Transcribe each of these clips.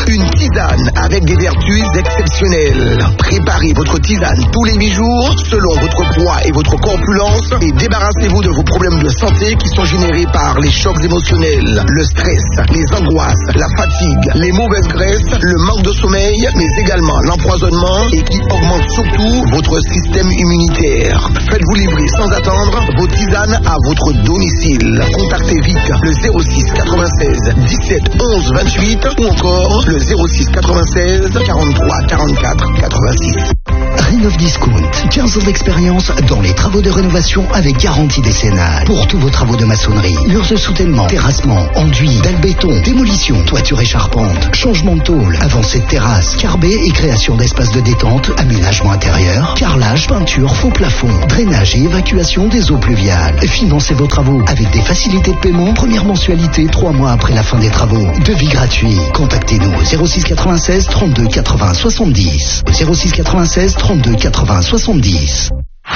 Une tisane avec des vertus exceptionnelles. Préparez votre tisane tous les 8 jours selon votre poids et votre corpulence et débarrassez-vous de vos problèmes de santé qui sont générés par les chocs émotionnels, le stress, les angoisses, la fatigue, les mauvaises graisses, le manque de sommeil, mais également l'empoisonnement et qui augmente surtout votre système immunitaire. Faites-vous livrer sans attendre vos tisanes à votre domicile. Contactez vite le 06 96 17 11 28 ou encore le 06 96 43 44 86. Rénov Discount, 15 ans d'expérience dans les travaux de rénovation avec garantie décennale. Pour tous vos travaux de maçonnerie, murs de soutènement, terrassement, enduit, dalle béton, démolition, toiture et charpente, changement de tôle, avancée de terrasse, carbet et création d'espaces de détente, aménagement intérieur, carrelage, peinture, faux plafond, drainage et évacuation des eaux pluviales. Financez vos travaux avec des facilités de paiement, première mensualité 3 mois après la fin des travaux. Devis gratuit. Contactez-nous au 06 96 32 80 70. 06 96 32 80 70.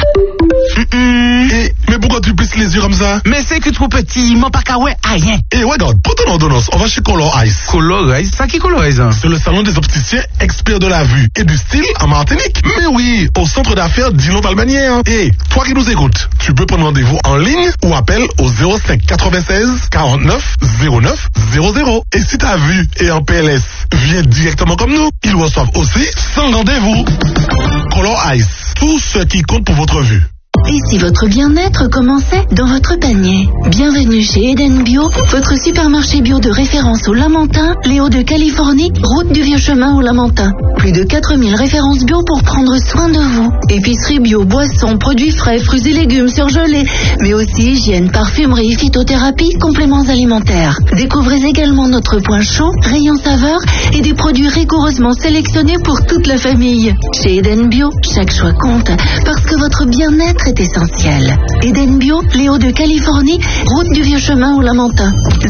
Mais pourquoi tu plisses les yeux comme ça? Mais c'est que trop petit, mon pas qu'à ouais, rien. Regarde, prends ton ordonnance, on va chez Color Ice. Color Ice? Ça qui Color Ice? C'est le salon des opticiens experts de la vue et du style en Martinique. Mais oui, au centre d'affaires Dino Balmanier. Toi qui nous écoutes, tu peux prendre rendez-vous en ligne ou appelle au 05 96 49 09 00. Et si ta vue est en PLS, viens directement comme nous. Ils reçoivent aussi sans rendez-vous. Color Ice, tout ce qui compte pour votre vue. Et si votre bien-être commençait dans votre panier? Bienvenue chez Eden Bio, votre supermarché bio de référence au Lamentin, les Hauts-de-Californie, route du Vieux-Chemin au Lamentin. Plus de 4000 références bio pour prendre soin de vous. Épicerie bio, boissons, produits frais, fruits et légumes surgelés, mais aussi hygiène, parfumerie, phytothérapie, compléments alimentaires. Découvrez également notre point chaud, rayon saveur et des produits rigoureusement sélectionnés pour toute la famille. Chez Eden Bio, chaque choix compte, parce que votre bien-être est essentiel. Eden Bio, les Hauts-de-Californie, route du Vieux-Chemin au Lamentin.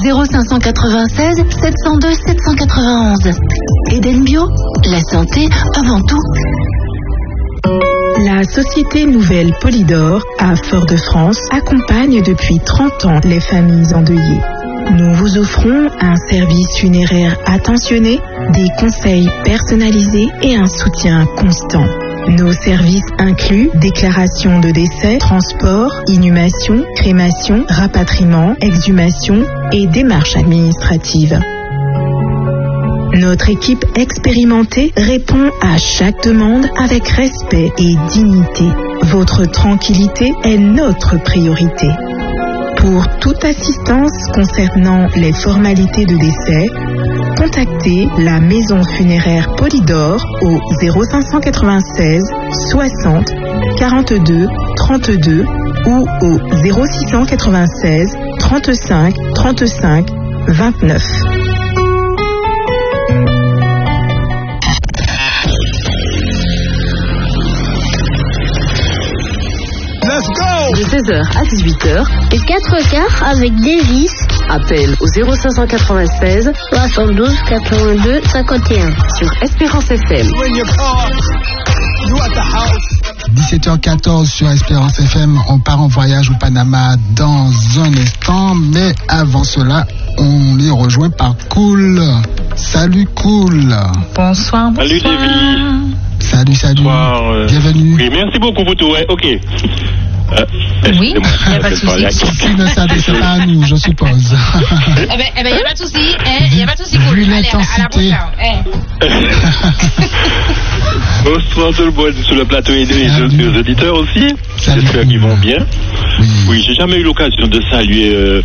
0596 702 791. Eden Bio, la santé avant tout. La Société Nouvelle Polydor à Fort-de-France accompagne depuis 30 ans les familles endeuillées. Nous vous offrons un service funéraire attentionné, des conseils personnalisés et un soutien constant. Nos services incluent déclaration de décès, transport, inhumation, crémation, rapatriement, exhumation et démarches administratives. Notre équipe expérimentée répond à chaque demande avec respect et dignité. Votre tranquillité est notre priorité. Pour toute assistance concernant les formalités de décès, contactez la maison funéraire Polydor au 0596 60 42 32 ou au 0696 35 35 29. Let's go! De 16h à 18h. Les 4 quarts avec Davis. Appel au 0596 72 82 51. Sur Espérance FM. 17h14 sur Espérance FM. On part en voyage au Panama dans un instant. Mais avant cela, on est rejoint par Cool. Salut Cool. Bonsoir. Salut David. Salut. Bonsoir, bienvenue. Oui, merci beaucoup pour tout. Ouais, ok. Oui, il n'y a pas de souci. Si ne s'adresse pas à nous, je suppose. Eh ben, il n'y a pas de souci. Il n'y a pas de souci. Cool. Vu Allez, l'intensité. à la prochaine. Bonsoir tout le monde sur le plateau et les auditeurs aussi. J'espère qu'ils vont bien. Oui, j'ai jamais eu l'occasion de saluer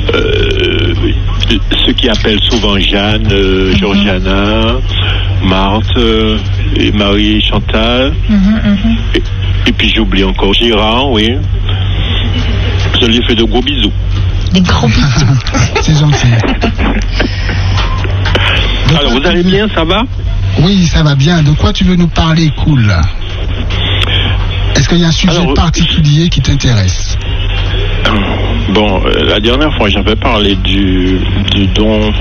ceux qui appellent souvent Jeanne, Georgiana, Marthe et Marie Chantal. Et puis j'oublie encore Gérard, oui. Je lui fais de gros bisous. Des gros bisous. C'est gentil. Alors vous allez bien, ça va? Oui, ça va bien. De quoi tu veux nous parler, Cool? Est-ce qu'il y a un sujet particulier qui t'intéresse? Bon, la dernière fois j'avais parlé du don.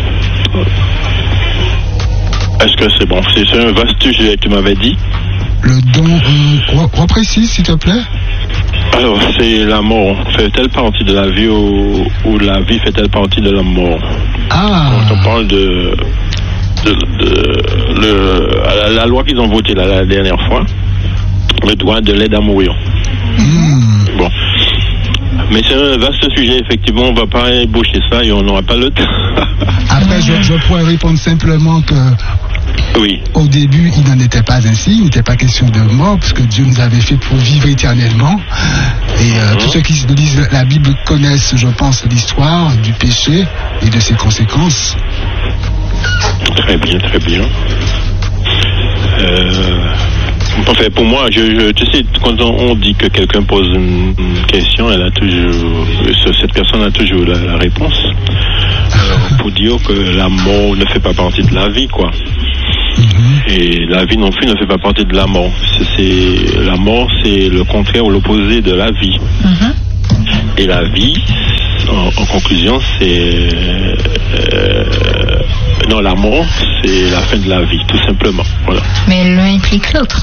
Est-ce que c'est bon? C'est un vaste sujet que tu m'avais dit. Le don, reprécise s'il te plaît. Alors, c'est la mort. Fait-elle partie de la vie ou la vie fait-elle partie de la mort? Ah. Quand on parle de la loi qu'ils ont votée la dernière fois, le droit de l'aide à mourir. Bon. Mais c'est un vaste sujet, effectivement, on ne va pas ébaucher ça et on n'aura pas le temps. Après, je pourrais répondre simplement que oui. Au début, il n'en était pas ainsi, il n'était pas question de mort, parce que Dieu nous avait fait pour vivre éternellement. Et tous ceux qui lisent la Bible connaissent, je pense, l'histoire du péché et de ses conséquences. Très bien, très bien. Enfin, pour moi, tu sais, quand on dit que quelqu'un pose une question, cette personne a toujours la réponse. Pour dire que la mort ne fait pas partie de la vie, quoi. Et la vie non plus ne fait pas partie de la mort. La mort, c'est le contraire ou l'opposé de la vie. Et la vie, en conclusion, c'est... non, la mort, c'est la fin de la vie, tout simplement. Voilà. Mais l'un implique l'autre.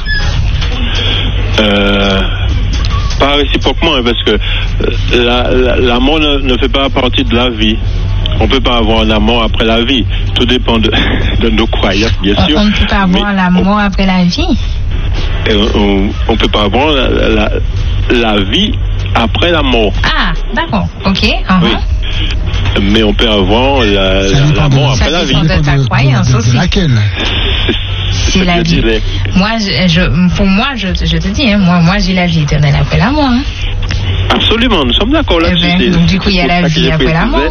Pas réciproquement, hein, parce que la mort ne fait pas partie de la vie. On ne peut pas avoir la mort après la vie. Tout dépend de nos croyances, bien sûr. On ne peut pas avoir la mort après la vie. On ne peut pas avoir la vie après la mort. Ah, d'accord. Ok. Oui. Mais on peut avoir la mort après la vie. Ça dépend de ta croyance aussi. Laquelle? C'est la vie. Moi, pour moi, je te dis, hein, moi j'ai la vie éternelle après la mort. Hein. Absolument, nous sommes d'accord là-dessus. Donc du coup, il y a la vie après la mort.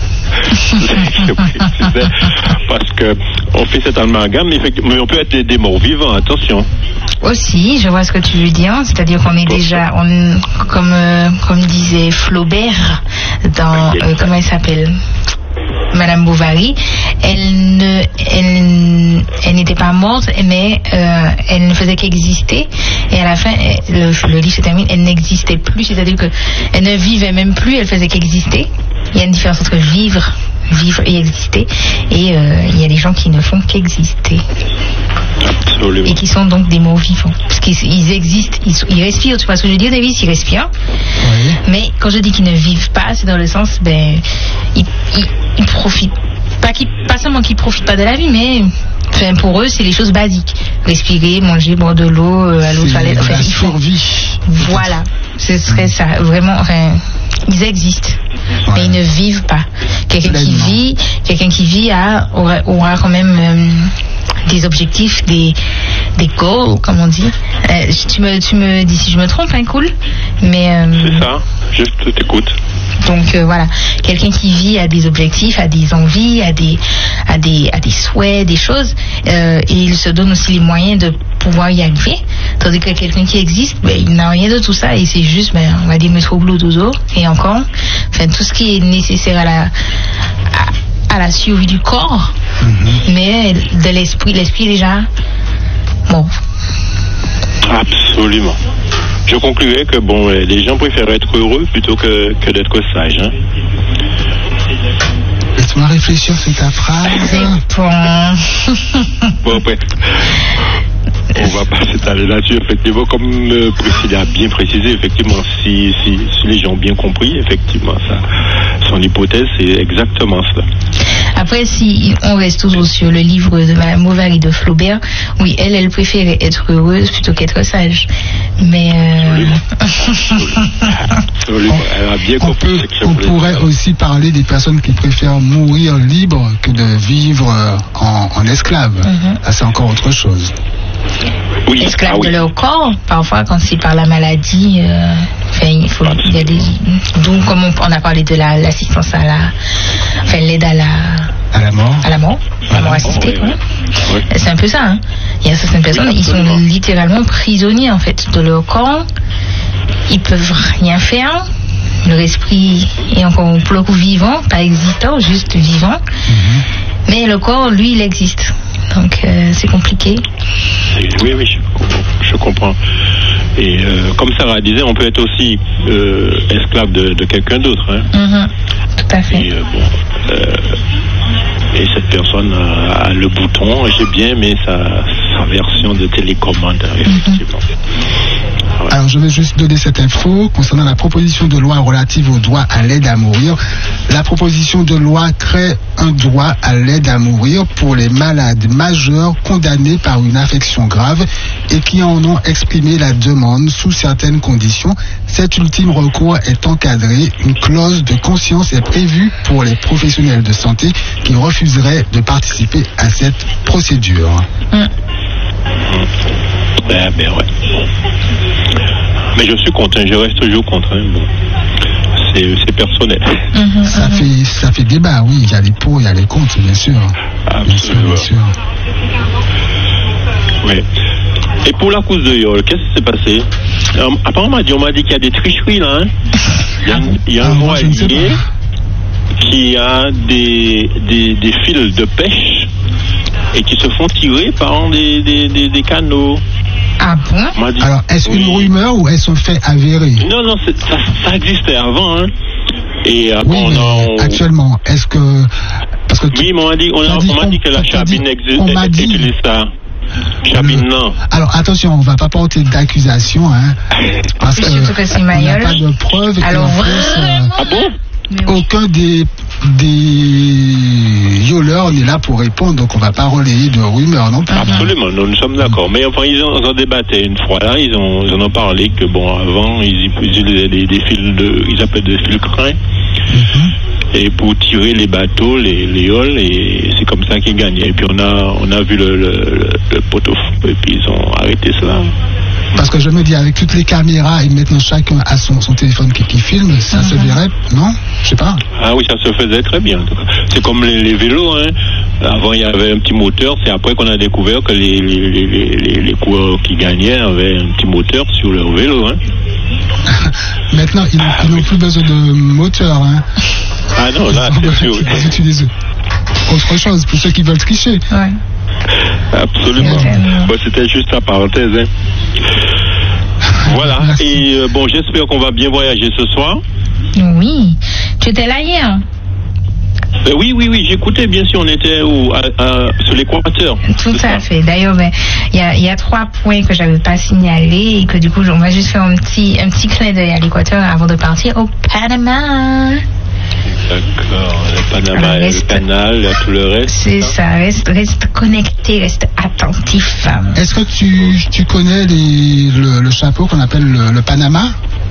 Parce que on fait cet amalgame, mais on peut être des morts vivants, attention. Aussi, je vois ce que tu veux dire, c'est-à-dire qu'on est déjà, comme disait Flaubert dans, comment elle s'appelle, Madame Bovary, elle n'était pas morte, mais elle ne faisait qu'exister. Et à la fin, le livre se termine, elle n'existait plus, c'est-à-dire qu'elle ne vivait même plus, elle faisait qu'exister. Il y a une différence entre vivre et exister. Et il y a des gens qui ne font qu'exister. Absolument. Et qui sont donc des morts vivants. Parce qu'ils existent, ils respirent, tu vois ce que je veux dire, David, ils respirent. Oui. Mais quand je dis qu'ils ne vivent pas, c'est dans le sens, ils profitent. Pas seulement qu'ils profitent pas de la vie, mais enfin, pour eux, c'est les choses basiques. Respirer, manger, boire de l'eau, aller aux toilettes. Enfin, la survie. Voilà. Ce serait ça. Vraiment, enfin, ils existent. Ouais. Mais ils ne vivent pas. Quelqu'un qui vit aura quand même des objectifs, des goals, comme on dit. Tu me dis si je me trompe, hein, cool. Mais c'est ça. Je t'écoute. Donc voilà, quelqu'un qui vit a des objectifs, a des envies, a des souhaits, des choses, et il se donne aussi les moyens de pouvoir y arriver. Tandis que quelqu'un qui existe, il n'a rien de tout ça et c'est juste, on va dire métro boulot dodo et encore, enfin tout ce qui est nécessaire à la survie du corps, mais de l'esprit déjà bon. Absolument. Je concluais que les gens préfèrent être heureux plutôt que d'être sages. Hein. Laisse-moi réfléchir sur ta phrase. Bon, après, on va pas s'étaler là-dessus. Effectivement, comme Priscilla a bien précisé, effectivement, si les gens ont bien compris, effectivement, son hypothèse, c'est exactement cela. Après, si on reste toujours sur le livre de Madame Bovary de Flaubert, oui, elle préférait être heureuse plutôt qu'être sage. Mais Absolument. Elle a bien compris. On pourrait aussi parler des personnes qui préfèrent mourir libres que de vivre en esclave. Là, c'est encore autre chose. Oui. Esclaves de leur corps, parfois quand c'est par la maladie, il y a des, d'où comme on a parlé de l'assistance l'aide à la mort assistée. Oui. C'est un peu ça. Hein. Il y a certaines personnes, ils sont littéralement prisonniers en fait de leur corps. Ils peuvent rien faire. Leur esprit est encore pour le coup vivant, pas existant, juste vivant. Mais le corps, lui, il existe. Donc c'est compliqué. Oui, je comprends. Et comme Sarah disait, on peut être aussi esclave de quelqu'un d'autre. Hein. Tout à fait. Et cette personne a le bouton. J'ai bien aimé sa version de télécommande, effectivement. Alors, je vais juste donner cette info concernant la proposition de loi relative au droit à l'aide à mourir. La proposition de loi crée un droit à l'aide à mourir pour les malades majeurs condamnés par une affection grave et qui en ont exprimé la demande sous certaines conditions. Cet ultime recours est encadré. Une clause de conscience est prévue pour les professionnels de santé qui refuseraient de participer à cette procédure. Ben ouais. Mais je suis contre, je reste toujours contre. Bon. C'est personnel. Ça fait débat, oui. Il y a les pour, il y a les contre, bien sûr. Absolument. Bien sûr. Oui. Et pour la cause de Yol, qu'est-ce qui s'est passé? Apparemment, on m'a dit qu'il y a des tricheries là. Hein. Il y a un voilier qui a des fils de pêche et qui se font tirer par des canaux. Ah bon? Alors, est-ce une rumeur ou est-ce un fait avéré? Non, ça existait avant. Hein. Et oui, actuellement, est-ce que... Parce que oui, on m'a dit que la Chabine utilise ça. Chabine, non. Alors, attention, on ne va pas porter d'accusation, hein. Parce que on n'a pas de preuves. Alors, vraiment? Ah bon? Aucun des violeurs n'est là pour répondre, donc on ne va pas relayer de rumeurs non plus. Absolument, nous sommes d'accord. Mais enfin, ils en débattaient une fois là, ils en ont parlé que bon, avant, ils utilisaient des fils ils appelaient des fils crins. Et pour tirer les bateaux, les halls, et c'est comme ça qu'ils gagnaient. Et puis on a vu le poteau, et puis ils ont arrêté cela. Parce que je me dis, avec toutes les caméras et maintenant chacun a son téléphone qui filme, ça se verrait, non? Je sais pas. Ah oui, ça se faisait très bien. C'est comme les vélos, hein. Avant, il y avait un petit moteur. C'est après qu'on a découvert que les coureurs qui gagnaient avaient un petit moteur sur leur vélo, hein. Maintenant, ils n'ont plus besoin de moteur, hein. Ah non, là, c'est sûr. Ils utilisent autre chose pour ceux qui veulent tricher. Ouais. Absolument. Bon, c'était juste la parenthèse, hein. Voilà. Merci. Et bon, j'espère qu'on va bien voyager ce soir. Oui. Tu étais là hier? Oui, j'écoutais, bien sûr, on était sur l'équateur. Tout à fait. D'ailleurs, il y a 3 points que j'avais pas signalés et que du coup, on va juste faire un petit clin d'œil à l'équateur avant de partir au Panama. D'accord, le Panama, le canal, tout le reste. C'est ça, reste connecté, reste attentif. Est-ce que tu connais le chapeau qu'on appelle le Panama?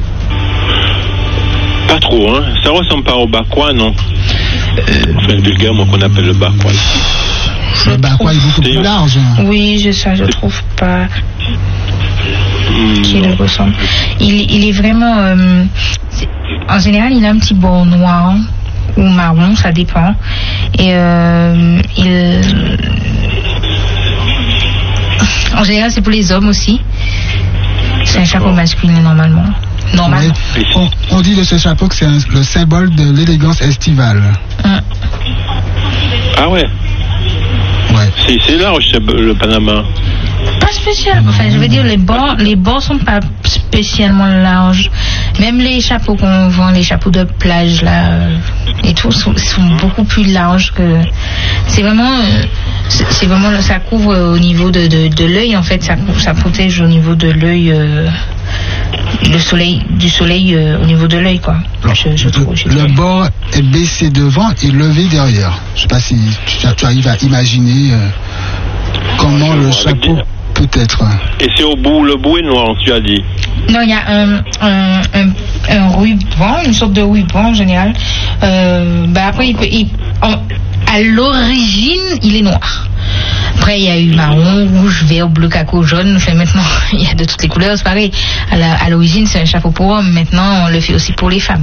Pas trop, hein. Ça ressemble pas au Bakwa, non? Enfin, vulgairement qu'on appelle le Bakwa. Le Bakwa est beaucoup plus large. Oui, je trouve pas qu'il ressemble. Il est vraiment... en général, il a un petit bord noir ou marron, ça dépend. Et en général, c'est pour les hommes aussi. C'est un chapeau masculin normalement. Normal. Oui. On dit de ce chapeau que c'est le symbole de l'élégance estivale. Ah ouais. C'est large le Panama. Pas spécial. Enfin, je veux dire, les bords sont pas spécialement larges. Même les chapeaux qu'on vend, les chapeaux de plage là et tout, sont beaucoup plus larges que. C'est vraiment, ça couvre au niveau de l'œil en fait. Ça protège au niveau de l'œil. Du soleil au niveau de l'œil, quoi. Je trouve. Le bord est baissé devant et levé derrière. Je sais pas si tu arrives à imaginer comment le chapeau peut être. Et c'est le bout est noir, tu as dit. Non, il y a un ruban, une sorte de ruban en général. Après, à l'origine, il est noir. Après, il y a eu marron, rouge, vert, bleu, caco, jaune. Enfin, maintenant, il y a de toutes les couleurs. C'est pareil. À l'origine, c'est un chapeau pour hommes. Maintenant, on le fait aussi pour les femmes.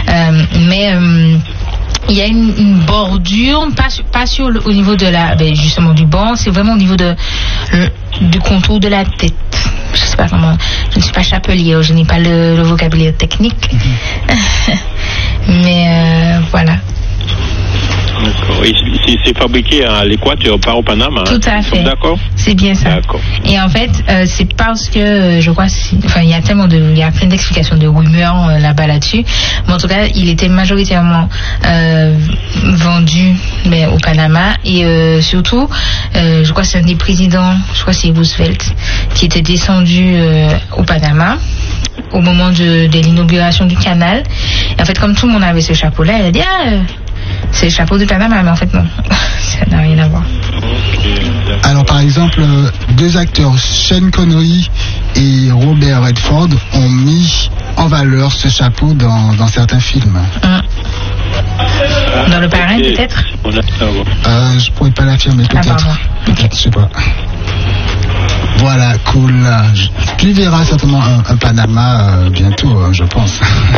Il y a une bordure, pas sur au niveau de justement du bord. C'est vraiment au niveau du contour de la tête. Je sais pas comment. Je ne suis pas chapelier. Je n'ai pas le vocabulaire technique. Mais voilà. D'accord. Et c'est fabriqué à l'Équateur, pas au Panama. Tout à fait. D'accord. C'est bien ça. D'accord. Et en fait, c'est parce que je crois, il y a plein d'explications, de rumeurs là-bas là-dessus. Mais en tout cas, il était majoritairement vendu au Panama et surtout, je crois que c'est un des présidents, je crois que c'est Roosevelt, qui était descendu au Panama au moment de l'inauguration du canal. Et en fait, comme tout le monde avait ce chapeau-là, elle a dit c'est le chapeau du Panama, mais en fait non, ça n'a rien à voir. Alors par exemple, deux acteurs, Sean Connery et Robert Redford, ont mis en valeur ce chapeau dans certains films. Dans Le Parrain peut-être je pourrais pas l'affirmer, peut-être. Peut-être, je sais pas. Voilà, cool. Tu verras certainement un Panama bientôt, je pense.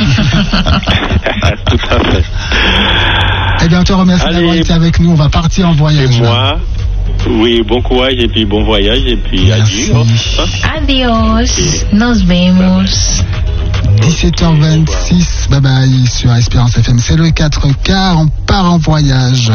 Tout à fait. Eh bien, on te remercie d'avoir été avec nous. On va partir en voyage. Et moi, oui, bon courage et puis bon voyage et puis adieu. Adios. Nos vemos. 17h26, bye bye sur Espérance FM. C'est le 4K, on part en voyage.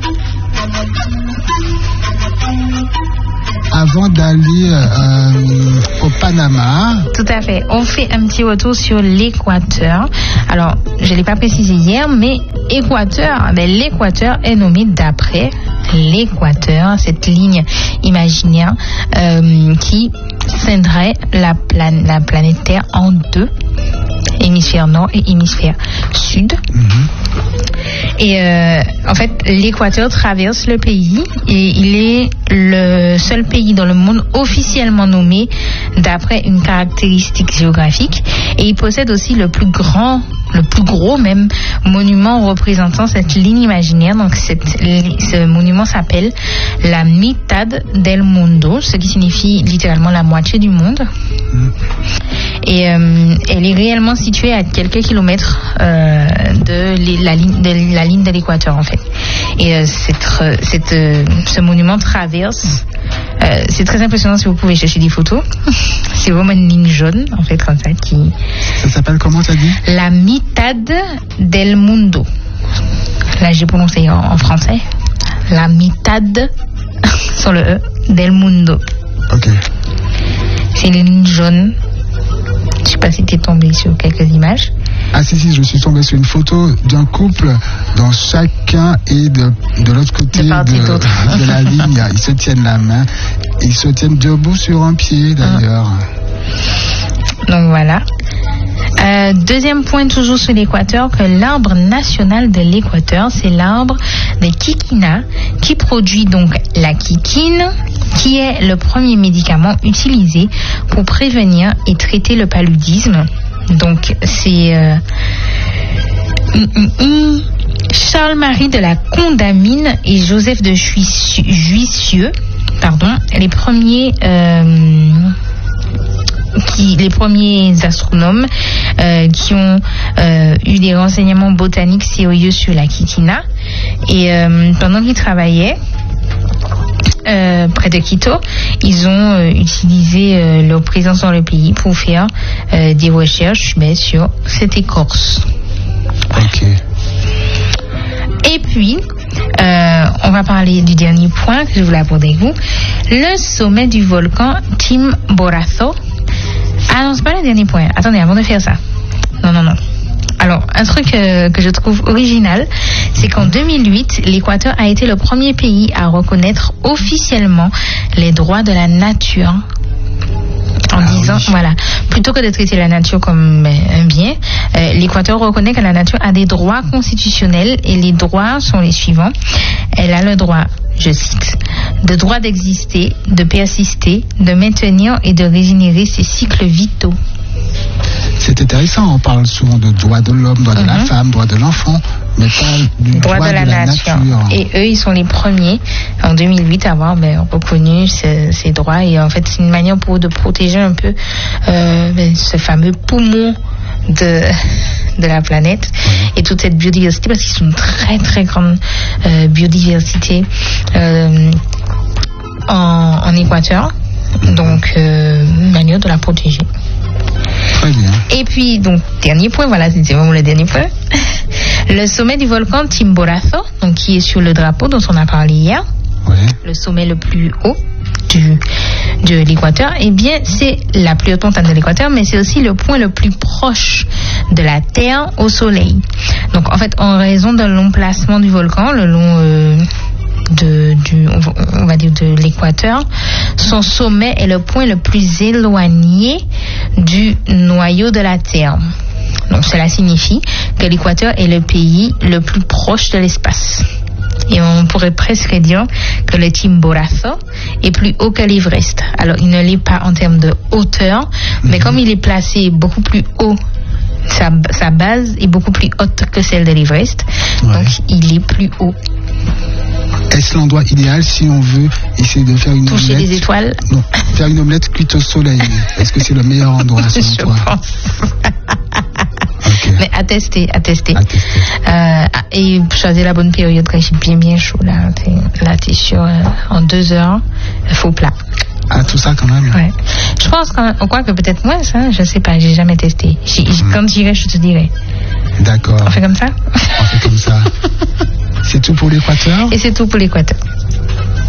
Avant d'aller au Panama. Tout à fait. On fait un petit retour sur l'Équateur. Alors, je ne l'ai pas précisé hier, mais l'Équateur est nommé d'après l'Équateur, cette ligne imaginaire qui scinderait la planète Terre en deux, hémisphère nord et hémisphère sud. Et en fait, l'Équateur traverse le pays et il est le seul pays dans le monde officiellement nommé d'après une caractéristique géographique. Et il possède aussi le plus gros même monument représentant cette ligne imaginaire. Donc ce monument s'appelle la Mitad del Mundo, ce qui signifie littéralement la moitié du monde. Et elle est réellement située à quelques kilomètres de la ligne de l'Équateur en fait. Et ce monument traverse. C'est très impressionnant si vous pouvez chercher des photos. C'est vraiment une ligne jaune en fait comme ça qui. Ça s'appelle comment t'as dit? La Mitad del Mundo. Là j'ai prononcé en français. La Mitad sur le E del Mundo. Ok. C'est une ligne jaune. Je sais pas si tu es tombé sur quelques images. Ah si, je suis tombé sur une photo d'un couple dont chacun est de l'autre côté de la ligne. Ils se tiennent la main. Ils se tiennent debout sur un pied d'ailleurs. Donc voilà. Deuxième point toujours sur l'Équateur, que l'arbre national de l'Équateur, c'est l'arbre de Kikina, qui produit donc la kikine, qui est le premier médicament utilisé pour prévenir et traiter le paludisme. Donc c'est Charles-Marie de la Condamine et Joseph de Juissieu, les premiers astronomes qui ont eu des renseignements botaniques sérieux sur la kikina. Et pendant qu'ils travaillaient près de Quito, ils ont utilisé leur présence dans le pays pour faire des recherches sur cette écorce. Ok. Et puis, on va parler du dernier point que je voulais aborder avec vous. Le sommet du volcan Chimborazo. Ah non, c'est pas le dernier point. Attendez, avant de faire ça. Non. Alors, un truc que je trouve original, c'est qu'en 2008, l'Équateur a été le premier pays à reconnaître officiellement les droits de la nature. En disant, voilà, plutôt que de traiter la nature comme un bien, l'Équateur reconnaît que la nature a des droits constitutionnels et les droits sont les suivants. Elle a le droit, je cite, de droit d'exister, de persister, de maintenir et de régénérer ses cycles vitaux. C'est intéressant, on parle souvent de droits de l'homme, droits de la femme, droits de l'enfant, mais pas du droit de la nature. Et eux, ils sont les premiers, en 2008, à avoir reconnu ces droits. Et en fait, c'est une manière pour eux de protéger un peu ce fameux poumon de la planète et toute cette biodiversité, parce qu'ils sont une très très grande biodiversité en Équateur. Donc, une manière de la protéger. Très bien. Et puis, donc, dernier point, voilà, c'était vraiment le dernier point. Le sommet du volcan Chimborazo, donc qui est sur le drapeau dont on a parlé hier, le sommet le plus haut de l'équateur, eh bien c'est la plus haute montagne de l'équateur, mais c'est aussi le point le plus proche de la Terre au Soleil. Donc en fait, en raison de l'emplacement du volcan, le long on va dire de l'équateur, son sommet est le point le plus éloigné du noyau de la Terre. Donc cela signifie que l'équateur est le pays le plus proche de l'espace. Et on pourrait presque dire que le Chimborazo est plus haut que l'Everest. Alors il ne l'est pas en termes de hauteur, mais comme il est placé beaucoup plus haut, sa base est beaucoup plus haute que celle de l'Everest, donc il est plus haut. Est-ce l'endroit idéal si on veut essayer de faire une toucher omelette? Les étoiles? Non, faire une omelette cuite au soleil. Est-ce que c'est le meilleur endroit selon toi? Je pense. Okay. Mais à tester. Et choisir la bonne période quand il fait bien chaud. Là, t'es sûr, en 2 heures, faux plat. Ah, tout ça quand même. Ouais. Je pense quoi que peut-être moins, ça, je sais pas, j'ai jamais testé. Quand j'irai, je te dirai. D'accord. On fait comme ça? On fait comme ça. C'est tout pour l'équateur? Et c'est tout pour l'équateur.